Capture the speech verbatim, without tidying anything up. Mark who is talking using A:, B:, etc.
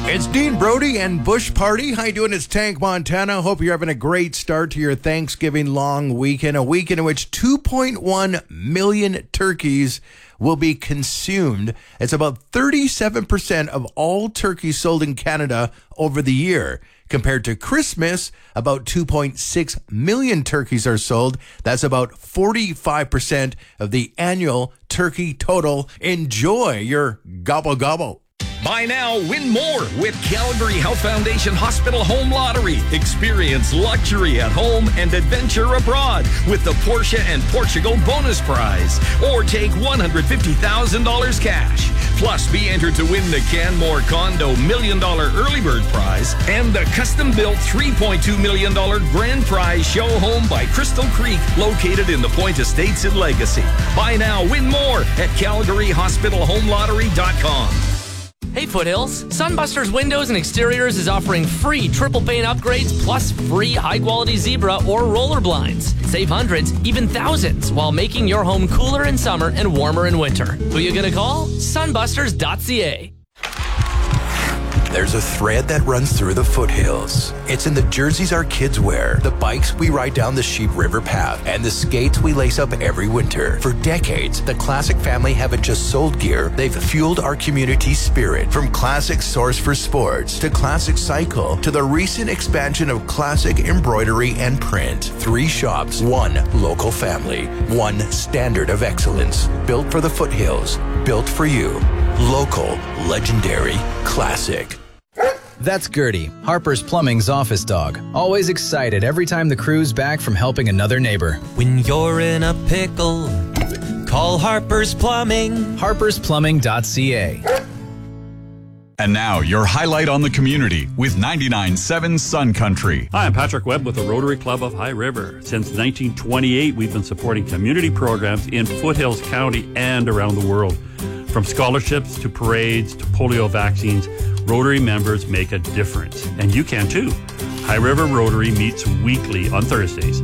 A: It's Dean Brody and Bush Party. How you doing? It's Tank Montana. Hope you're having a great start to your Thanksgiving long weekend, a weekend in which two point one million turkeys will be consumed. It's about thirty-seven percent of all turkeys sold in Canada over the year. Compared to Christmas, about two point six million turkeys are sold. That's about forty-five percent of the annual turkey total. Enjoy your gobble gobble.
B: Buy now, win more with Calgary Health Foundation Hospital Home Lottery. Experience luxury at home and adventure abroad with the Porsche and Portugal bonus prize. Or take one hundred fifty thousand dollars cash. Plus, be entered to win the Canmore Condo Million Dollar Early Bird Prize and the custom-built three point two million dollars Grand Prize Show Home by Crystal Creek, located in the Point Estates in Legacy. Buy now, win more at calgary hospital home lottery dot com.
C: Hey Foothills, Sunbusters Windows and Exteriors is offering free triple pane upgrades plus free high-quality zebra or roller blinds. Save hundreds, even thousands, while making your home cooler in summer and warmer in winter. Who you gonna call? sunbusters dot c a.
A: There's a thread that runs through the foothills. It's in the jerseys our kids wear, the bikes we ride down the Sheep River path, and the skates we lace up every winter. For decades, the Classic family haven't just sold gear, they've fueled our community's spirit. From Classic Source for Sports to Classic Cycle to the recent expansion of Classic Embroidery and Print. Three shops, one local family, one standard of excellence. Built for the foothills, built for you. Local, legendary, classic.
D: That's Gertie, Harper's Plumbing's office dog. Always excited every time the crew's back from helping another neighbor.
E: When you're in a pickle, call Harper's Plumbing.
D: harpers plumbing dot c a.
F: And now, your highlight on the community with ninety-nine point seven Sun Country.
G: Hi, I'm Patrick Webb with the Rotary Club of High River. Since nineteen twenty-eight, we've been supporting community programs in Foothills County and around the world. From scholarships to parades to polio vaccines, Rotary members make a difference. And you can too. High River Rotary meets weekly on Thursdays.